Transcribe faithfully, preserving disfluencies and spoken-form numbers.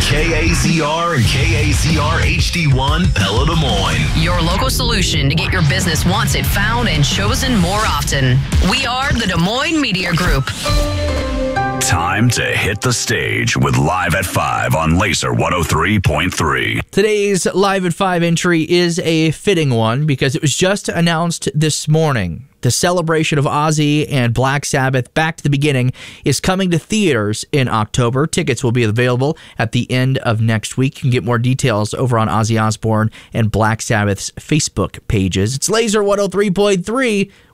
K A Z R and K A Z R H D one Pella Des Moines. Your local solution to get your business once it found and chosen more often. We are the Des Moines Media Group. Time to hit the stage with Live at five on Laser one oh three point three. Today's Live at five entry is a fitting one because it was just announced this morning. The celebration of Ozzy and Black Sabbath Back to the Beginning is coming to theaters in October. Tickets will be available at the end of next week. You can get more details over on Ozzy Osbourne and Black Sabbath's Facebook pages. It's Laser one oh three point three.